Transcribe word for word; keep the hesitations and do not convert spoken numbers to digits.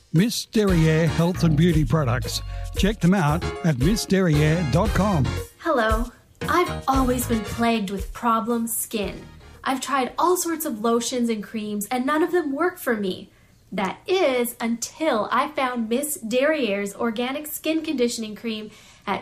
Miss Derriere Health and Beauty Products. Check them out at miss derriere dot com. Hello. I've always been plagued with problem skin. I've tried all sorts of lotions and creams and none of them work for me. That is until I found Miss Derriere's Organic Skin Conditioning Cream